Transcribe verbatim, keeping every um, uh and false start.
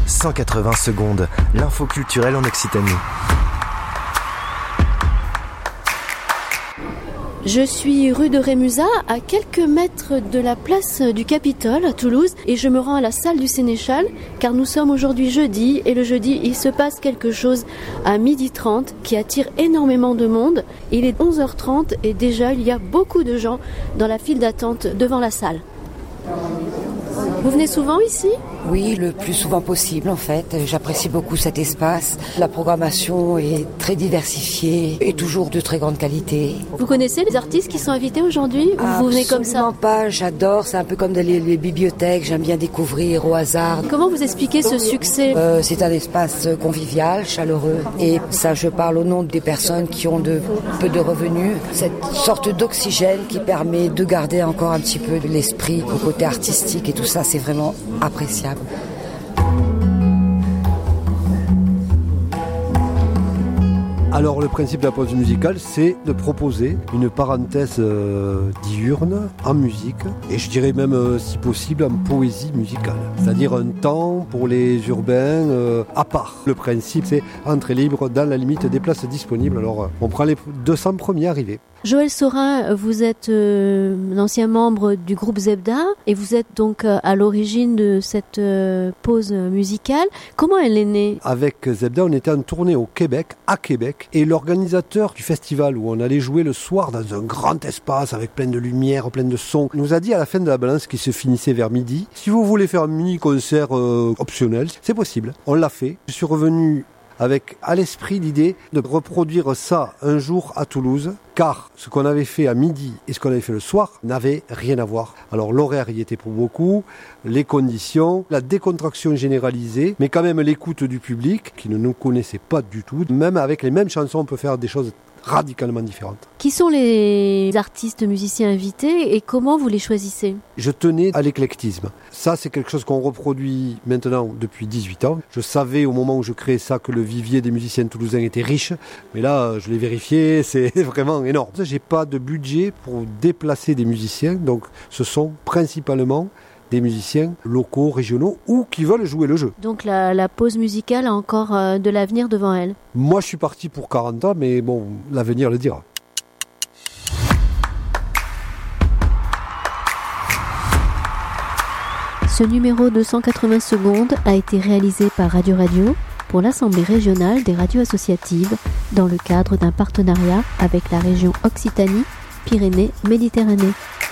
cent quatre-vingts secondes, l'info culturelle en Occitanie. Je suis rue de Rémusat, à quelques mètres de la place du Capitole à Toulouse, et je me rends à la salle du Sénéchal, car nous sommes aujourd'hui jeudi, et le jeudi, il se passe quelque chose à midi trente qui attire énormément de monde. Il est onze heures trente et déjà il y a beaucoup de gens dans la file d'attente devant la salle. Vous venez souvent ici ? Oui, le plus souvent possible en fait. J'apprécie beaucoup cet espace. La programmation est très diversifiée et toujours de très grande qualité. Vous connaissez les artistes qui sont invités aujourd'hui ou vous venez comme ça ? Absolument pas, j'adore. C'est un peu comme dans les, les bibliothèques. J'aime bien découvrir au hasard. Comment vous expliquez ce succès ? euh, C'est un espace convivial, chaleureux. Et ça, je parle au nom des personnes qui ont de, peu de revenus. Cette sorte d'oxygène qui permet de garder encore un petit peu de l'esprit, le côté artistique et tout ça, c'est vraiment appréciable. Alors le principe de la pause musicale, c'est de proposer une parenthèse euh, diurne en musique et je dirais même euh, si possible en poésie musicale. C'est-à-dire un temps pour les urbains euh, à part. Le principe c'est entrée libre dans la limite des places disponibles. Alors on prend les deux cents premiers arrivés. Joël Saurin, vous êtes euh, l'ancien membre du groupe Zebda et vous êtes donc euh, à l'origine de cette euh, pause musicale. Comment elle est née ? Avec Zebda, on était en tournée au Québec, à Québec, et l'organisateur du festival où on allait jouer le soir dans un grand espace avec plein de lumière, plein de sons, nous a dit à la fin de la balance qui se finissait vers midi, si vous voulez faire un mini-concert euh, optionnel, c'est possible. On l'a fait. Je suis revenu avec à l'esprit l'idée de reproduire ça un jour à Toulouse, car ce qu'on avait fait à midi et ce qu'on avait fait le soir n'avait rien à voir. Alors l'horaire y était pour beaucoup, les conditions, la décontraction généralisée, mais quand même l'écoute du public qui ne nous connaissait pas du tout. Même avec les mêmes chansons, on peut faire des choses radicalement différentes. Qui sont les artistes musiciens invités et comment vous les choisissez ? Je tenais à l'éclectisme. Ça, c'est quelque chose qu'on reproduit maintenant depuis dix-huit ans. Je savais au moment où je créais ça que le vivier des musiciens toulousains était riche, mais là, je l'ai vérifié, c'est vraiment énorme. J'ai pas de budget pour déplacer des musiciens, donc ce sont principalement des musiciens locaux, régionaux ou qui veulent jouer le jeu. Donc la, la pause musicale a encore euh, de l'avenir devant elle. Moi, je suis parti pour quarante ans, mais bon, l'avenir le dira. Ce numéro de cent quatre-vingts secondes a été réalisé par Radio Radio pour l'Assemblée régionale des radios associatives dans le cadre d'un partenariat avec la région Occitanie-Pyrénées-Méditerranée.